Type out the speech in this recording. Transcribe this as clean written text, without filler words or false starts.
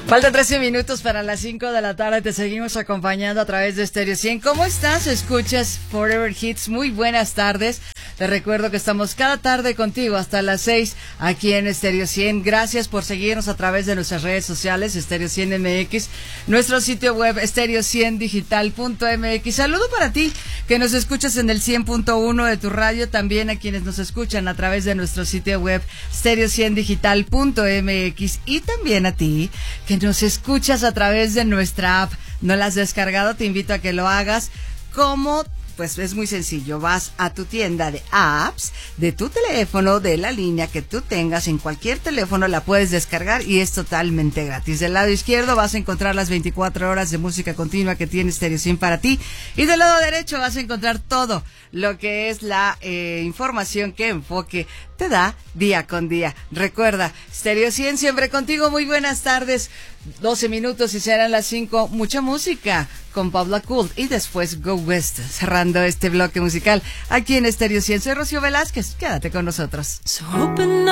Faltan 13 minutos para las 5 de la tarde. Te seguimos acompañando a través de Stereo 100. ¿Cómo estás? Escuchas Forever Hits. Muy buenas tardes. Te recuerdo que estamos cada tarde contigo hasta las 6 aquí en Stereo 100. Gracias por seguirnos a través de nuestras redes sociales, Stereo 100 MX, nuestro sitio web stereo100digital.mx. Saludo para ti que nos escuchas en el 100.1 de tu radio, también a quienes nos escuchan a través de nuestro sitio web stereo100digital.mx, y también a ti que nos escuchas a través de nuestra app. ¿No la has descargado? Te invito a que lo hagas. ¿Cómo? Pues es muy sencillo, vas a tu tienda de apps, de tu teléfono, de la línea que tú tengas, en cualquier teléfono la puedes descargar y es totalmente gratis. Del lado izquierdo vas a encontrar las 24 horas de música continua que tiene Stereo 100 para ti, y del lado derecho vas a encontrar todo lo que es la información que Enfoque te da día con día. Recuerda, Stereo 100 siempre contigo. Muy buenas tardes. 12 minutos y serán las 5. Mucha música con Paula Cult y después Go West, cerrando este bloque musical aquí en Stereo 100. Soy Rocío Velázquez, quédate con nosotros.